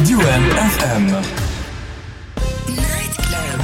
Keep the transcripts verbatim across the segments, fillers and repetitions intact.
ديوان اف ام. نايت كلاب.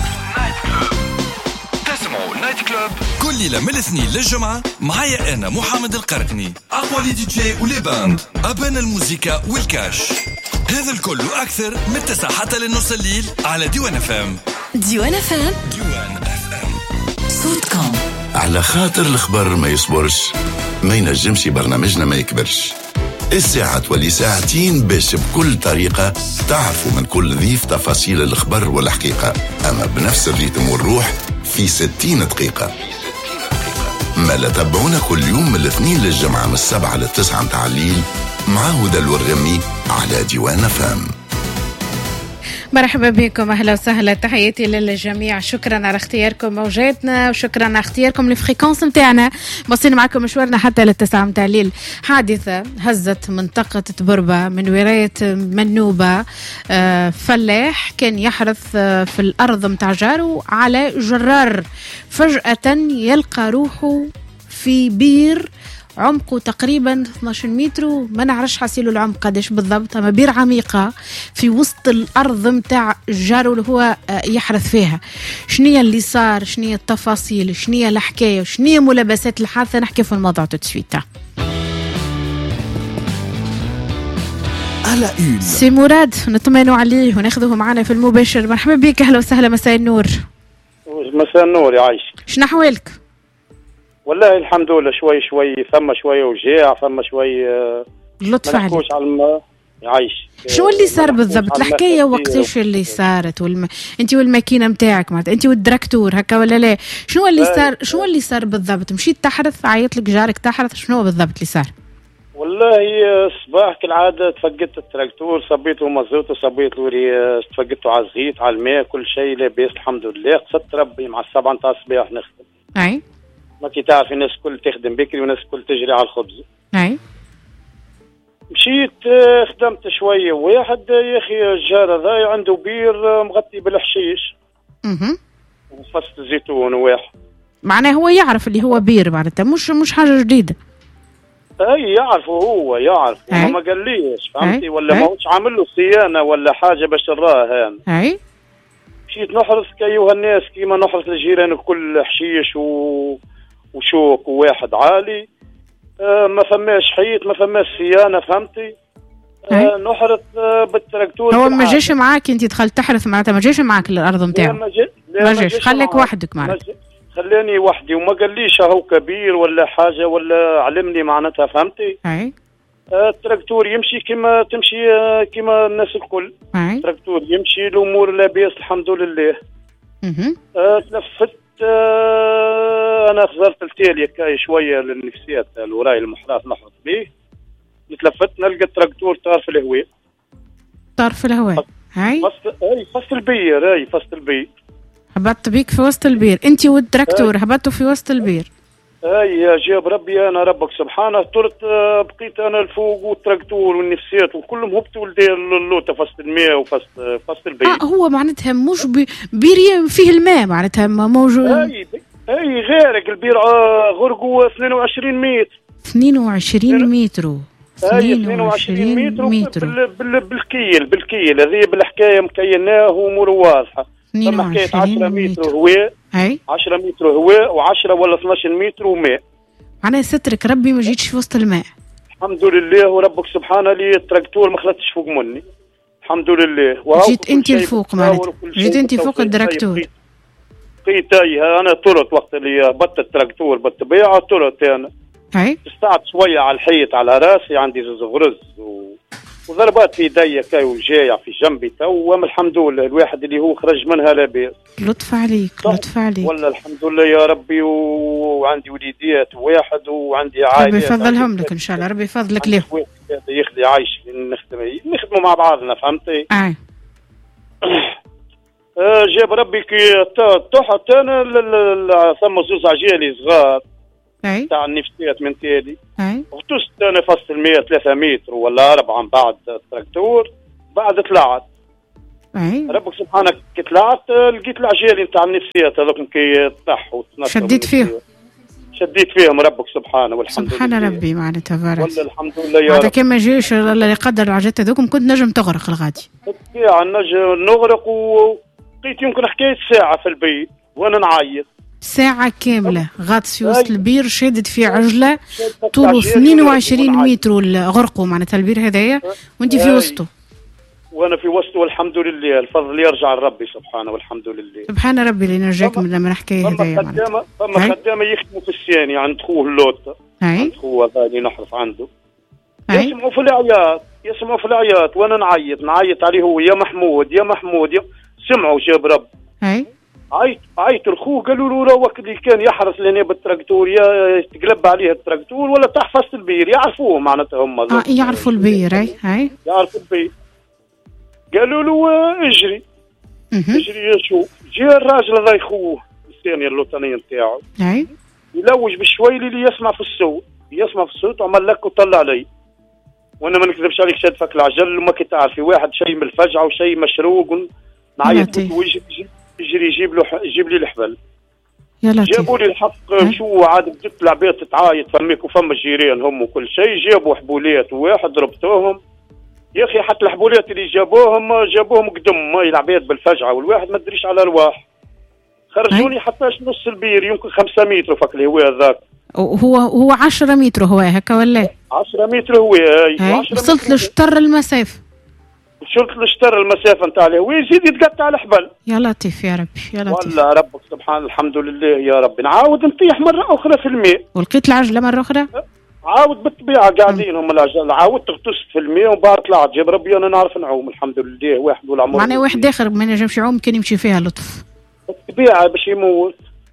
تسمعوا نايت كلاب كل ليلة من الاثنين للجمعة معايا أنا محمد القرقني، أقوى لي دي جي ولي باند، أبان الموسيقى والكاش. هذا الكل وأكثر من تسعة حتى للنص الليل على ديوان اف ام. ديوان اف ام. ديوان اف ام صوتكم. على خاطر الخبر ما يصبرش، ما ينجمش برنامجنا ما يكبرش. الساعة تولي ساعتين باش بكل طريقة تعرفوا من كل ضيف تفاصيل الخبر والحقيقة، أما بنفس الريتم والروح في ستين دقيقة. ما لا تابعونا كل يوم من الاثنين للجمعة من السبعة للتسعة متاع الليل مع هدى الورمي على ديوان فام. مرحبا بكم، أهلا وسهلا، تحياتي للجميع. شكرا على اختياركم موجاتنا وشكرا على اختياركم الفريكونس متاعنا. بصينا معكم مشوارنا حتى للتسعة متاع الليل. حادثة هزت منطقة تبربة من ولاية منوبة. فلاح كان يحرث في الأرض متاع جاره على جرار، فجأة يلقى روحه في بير عمقه تقريبا اثناشر متر، ما نعرفش حاسيلو العمق قداش بالضبط، اما بير عميقه في وسط الارض متاع الجار اللي هو يحرث فيها. شنية اللي صار، شنية التفاصيل، شنية الحكايه، شنية ملابسات الحادثه، نحكي في الموضوع تسويتا. على اون سي مراد نطمنوا عليه وناخذه معنا في المباشر. مرحبا بك، اهلا وسهلا، مساء النور. مساء النور يا عايش. شنو احوالك؟ والله الحمد لله، شوي شوي، فما شويه وجاع، فما شوي لطف عليك. ما على الم... يعيش. شو اللي صار بالضبط الحكايه وقتاش اللي صارت والم... انت والماكينه نتاعك معناتها انت والدراكتور هكا ولا لا؟ شنو اللي صار؟ شو اللي صار بالضبط؟ مشيت تحرث، عيط لك جارك تحرث، شنو بالضبط اللي صار؟ والله الصباح كالعاده تفقدت التراكتور، صبيته مازوت وصبيت له، تفقدته على الزيت على الماء، كل شيء لاباس الحمد لله. قصدت ربي مع السبعة نتاع الصباح نخدم. اي ما كي تعرف الناس كل تخدم بكري والناس كل تجري على الخبز. اي مشيت خدمت شويه، واحد يا اخي الجار هذا عنده بير مغطي بالحشيش اها وفصل الزيتون واحد، معناه هو يعرف اللي هو بير معناتها مش مش حاجه جديده. اي يعرفه، هو يعرف ما قاليش، فهمتي؟ ولا أي. ما هوش عامل له صيانه ولا حاجه باش نراه. اي مشيت نحرس كايوها الناس كيما نحرس الجيران الكل، حشيش و... وشوك وواحد عالي. آه ما فماش حيط، ما فماش صيانه، فهمتي؟ آه نحرث آه بالتراكتور. هو ما جاش معاك انت دخلت تحرث معناتها، ما جاش معاك للارض نتاعو؟ ما جا... ما جاش، خليك وحدك معناتها. خلاني وحدي وما قاليش هو كبير ولا حاجه ولا علمني معناتها، فهمتي؟ اي آه التراكتور يمشي كما تمشي آه كما الناس الكل. اي التراكتور يمشي، الامور لاباس الحمد لله. اها آه تلفت. آه انا خزرت التالي كاي شويه للنفسيات الوراي المحراث نحرث به، تلفت نلقى التراكتور طار في الهواء. طار في الهواء. هاي فصل اي فصل البير، اي فصل البير. هبطت بيك في وسط البير انت والتراكتور، هبطتوا في وسط البير. اي يا جاب ربي، انا ربك سبحانه. طرت بقيت انا الفوق والتراكتور والنفسيات وكلهم هبطوا لدير اللوطه فصل الماء وفصل فصل البير. اه هو معناتها مش بير فيه الماء معناتها موجود. اي اي غيرك البير آه غرقوا اثنين وعشرين متر. اثنين وعشرين متر. اي اثنين وعشرين متر بال بال بالكيل بالكيل هذه بالحكايه مكيناه وامور واضحه. اثنين وعشرين عشرة متر هواء، اي عشرة متر هواء و10 ولا اثناشر متر وماء. معناها سترك ربي ما جيتش في وسط الماء. الحمد لله، وربك سبحانه لي التراكتور ما خلطش فوق مني، الحمد لله. جيت انت الفوق معناتها، جيت انت فوق التراكتور. بقيت اي انا طرت وقت اللي بط التراكتور بالطبيعه، طرت انا. اي استعت شويه على الحيط على راسي، عندي زوز غرز و... وضربات في يدي كاي وجايع في جنبي تو، وما الحمد لله الواحد اللي هو خرج منها لاباس. لطف عليك لطف عليك. والله الحمد لله يا ربي، وعندي وليديات واحد وعندي عائله. ربي يفضلهم لك ان شاء الله، ربي يفضلك ليه. يخلي عايش نخدم نخدموا مع بعضنا، فهمتي؟ اي جاب ربي كي تحت انا ثم زوز عجالي صغار اي تاع النفسيات من تالي. اي اغتست انا فصل المية ثلاثة متر ولا أربعة من بعد التراكتور، بعد طلعت. اي ربك سبحانك كي طلعت لقيت العجالي نتاع النفسيات هذوك كي طاح وتنشر. شديت فيه شديت فيهم ربك سبحانه والحمد سبحان لله. ربي معناتها فارس والله الحمد لله يا هذا رب. كما جيش اللي قدر العجات هذوكم كنت نجم تغرق الغادي. بالطبيعة نجم نغرق وبقيت يمكن حكاية ساعة في البيت وانا نعيط. ساعة كاملة غاطس في وسط البير شادد في عجلة طوله اثنين وعشرين متر غرقوا معناتها البير هذايا وانت في وسطه. وانا في وسطه والحمد لله الفضل يرجع لربي سبحانه والحمد لله. سبحان ربي اللي نجاك من لما نحكي هذايا معناتها. فما خدامة يخدموا في الثاني عند خوه اللوطة. عند خوه هذا اللي نحرف عنده. يسمعوا في العياط يسمعوا في العياط وانا نعيط نعيط عليه هو يا محمود يا محمود يا سمعوا جاب رب. اي عيط عيط الخوه قالوا له وقت اللي كان يحرس لنا بالتراكتور يا تقلب عليه التراكتور ولا تحفظ البير يعرفوه معناتها هم اه يعرفوا البير اي اي يعرفوا البير. قالوا له اجري اجري شو جاء الراجل هذا يخوه الثاني اللوطاني نتاعو اي يلوج بشويلي اللي يسمع في الصوت يسمع في الصوت وعمل لك وطلع علي وانا ما نكذبش عليك شاد فك العجل وما كنت تعرفي واحد شيء من الفجعه وشيء مشروق نعيط ويجي يجري يجيب له يجيب لي الحبل. يا لطيف جابوا لي الحق شو عاد بدت العباد تتعايط فميك وفم الجيران هم وكل شيء جابوا حبولات وواحد ربطوهم يا اخي حتى الحبولات اللي جابوهم جابوهم قدم ماي العباد بالفجعه والواحد ما ادريش على الواح خرجوني حتىش نص البير يمكن خمسة متر فك الهواء ذاك هو هو عشرة متر هو هكا ولا عشرة متر هو اي وصلت لشطر المسافه وصلت لشطر المسافه نتاع الهواء يزيد يتقطع على الحبل. يا لطيف يا ربي يا لطيف والله ربك سبحان الحمد لله يا رب. نعاود نطيح مره اخرى في الماء ولقيت العجله مره اخرى عاود بالطبيعه قاعدين هم العجل عاودت اغتست في الماء وبعد طلعت جاب ربي انا نعرف نعوم الحمد لله واحد والعمر معناه واحد اخر ما نجمش يعوم كان يمشي فيها لطف بالطبيعه باش يموت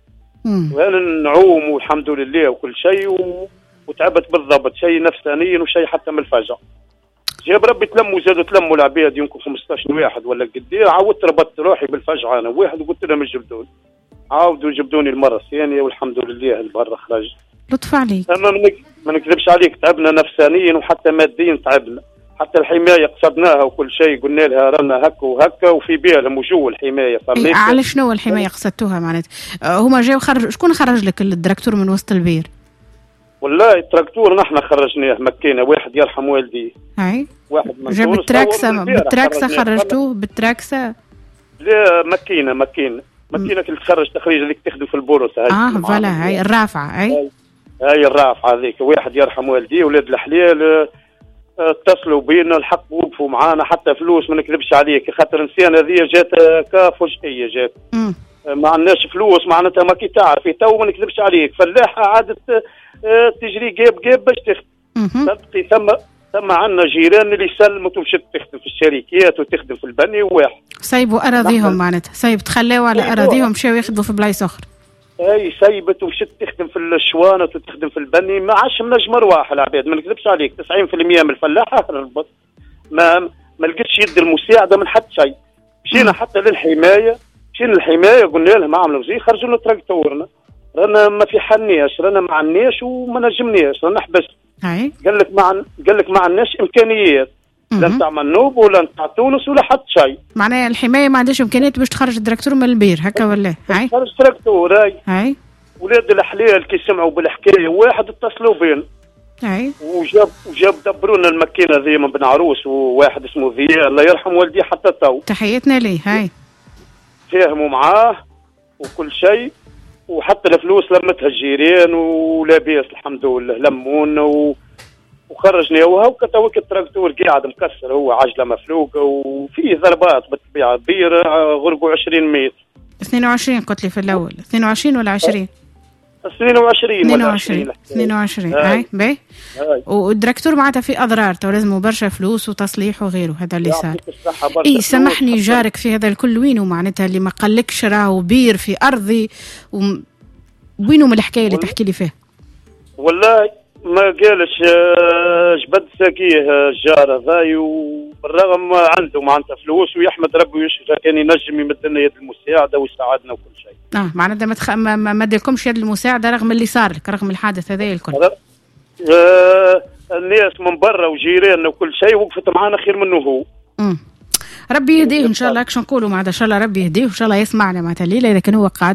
وانا نعوم والحمد لله وكل شيء و... وتعبت بالضبط شيء نفسانيا وشيء حتى من الفجع. جاب ربي تلموا زادوا تلموا العباد يمكن خمسطاش واحد ولا قديه عاودت ربطت روحي بالفجعه انا واحد وقلت لهم يجبدوني عاودوا يجبدوني المره الثانيه والحمد لله البر خرج. لطف عليك. اما ما نكذبش عليك تعبنا نفسانيا وحتى ماديا تعبنا حتى الحمايه قصدناها وكل شيء قلنا لها رانا هكا وهكا وفي بالهم وجو الحمايه إيه على شنو الحمايه قصدتوها معناتها هما جاوا خرج شكون خرج لك الدراكتور من وسط البير؟ والله التراكتور نحن خرجناه مكينا واحد يرحم والديه اي واحد من جاب بالتراكسه بالتراكسه خرجتوه بالتراكسه لا مكينه مكينه مكينه اللي تخرج تخريج اللي تاخذوا في البورصه هاي اه فوالا هاي الرافعه اي هاي الرافعه هذيك واحد يرحم والديه ولاد الحلال اتصلوا بينا الحق وقفوا معانا حتى فلوس ما نكذبش عليك خاطر نسيان هذه جات كفجئيه جات ما عندناش فلوس معناتها ما كي تعرفي تو ما نكذبش عليك فلاحه عادت تجري جيب جيب باش تخدم صدقي ثم ثم عندنا جيران اللي سلموا ومشت تخدم في الشركات وتخدم في البني وواحد سايبوا اراضيهم معناتها سايب تخلاوا على اراضيهم مشاو يخدموا في بلايص اخرى. اي سايبت ومشت تخدم في الشوانت وتخدم في البني ما عادش منجم رواح العباد ما نكذبش عليك تسعين بالمئة من الفلاحه هربت ما ما لقيتش يد المساعده من حد شيء. مشينا حتى للحمايه مشينا للحمايه قلنا لهم عملوا زي خرجوا لنا تراكتورنا رانا ما في حناش رانا ما عندناش وما نجمناش رانا حبس. قال لك ما قال لك ما عندناش امكانيات لا نتاع منوب ولا نتاع تونس ولا حتى شيء. معناها الحمايه ما عندهاش امكانيات باش تخرج الدراكتور من البير هكا ولا هاي خرج تراكتور هاي هاي ولاد الحلال كي سمعوا بالحكايه واحد اتصلوا بين اي وجاب وجاب دبروا لنا الماكينه ذي من بن عروس وواحد اسمه ضياء الله يرحم والديه حتى تو تحياتنا ليه هاي فاهموا معاه وكل شيء وحتى الفلوس لمتها الجيران ولاباس الحمد لله لمونا و... وخرجنا وهاكا توك التراكتور قاعد مكسر هو عجله مفلوقه وفيه ضربات بالطبيعه بير غرقوا عشرين متر اثنين وعشرين قلت لي في الاول اثنين وعشرين ولا عشرين؟ اثنين وعشرين اثنين وعشرين اثنين وعشرين اي باهي والدراكتور معناتها في اضرار تو لازم برشا فلوس وتصليح وغيره هذا اللي صار. اي سامحني جارك في هذا الكل وينه معناتها اللي ما قالكش راهو بير في ارضي وينه من الحكايه اللي تحكي لي فيها؟ والله ما قالش جبد ساقيه الجار هذاي وبالرغم عنده معناتها فلوس ويحمد ربي ويشكر كان ينجم يمد لنا يد المساعده ويساعدنا وكل شيء. اه معناتها ما تخ... ما ما ادالكمش يد المساعده رغم اللي صار لك رغم الحادث هذا الكل. آه الناس من برا وجيراننا وكل شيء وقفت معانا خير منه هو. امم ربي يهديه ان شاء الله. كش نقولوا معناتها ان شاء الله ربي يهديه وان شاء الله يسمعنا معناتها الليله اذا كان هو قاعد